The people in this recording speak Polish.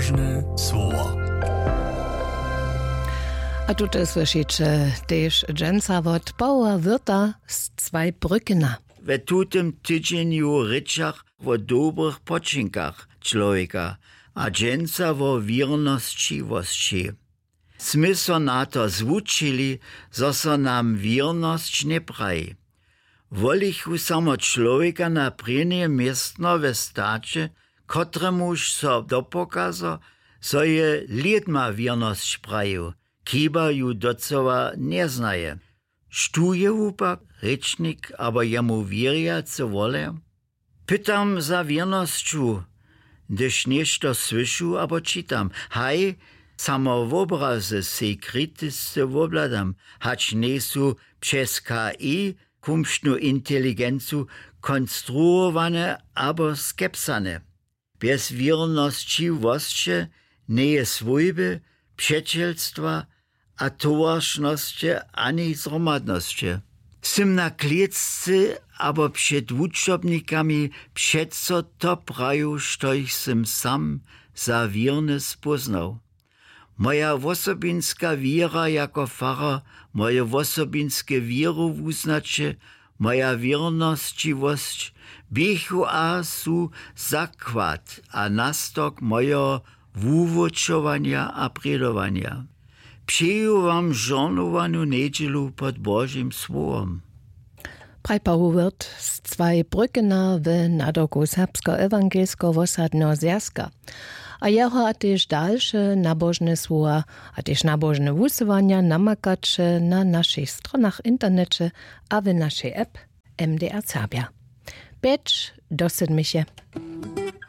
Nabożne słowo. A tutaj słyszycie też dżęca od Paula Wörter z zwei Brückena. We tutem tydzieniu ryczach o dobrych poczynkach człowieka, a dżęca o wiernościwości. Smy so na to zwučili, zo so nam wierność nie praji. Wolichu samo człowieka na prenie miestno we stacie, kotremuż so dopokazo, so je lidma wierność praju, kiba ju docowa nie znaje. Štuje upak, rečnik, abo jemu wierja, co wolę? Pytam za wiernościu, gdyż nešto słyszu, abo czytam. Haj, samo w obrazy se krytysce wobladam, hacz nesu przez KI kumsztnu inteligencu konstruowane abo skepsane. Bez wierności wosće nie je swójby, przyjacielstwa, a towarszności ani zromadności. Sym na kliecce, abo przed uczobnikami przeco to praju, štoich sym sam za wierny spoznał. Moja wosobinska wiera jako fara, moje wosobinskie wieruwuznacie, moja wiernościwość, bichu a su zakład, a nastok mojego wuwoczowania a predowania. Přeju wam żonowanu niedzielu pod Bożym Słowem. Praj Paul Wörth z zwei Brückena w nadoku serbsko-ewangelsko-wosadno zjazka. A jeho a też dalsze nabożne słowa, a też nabożne wusywania namakacze na naszych stronach internecie, a w naszej app MDR Serbia. Becz, dosyć mi się.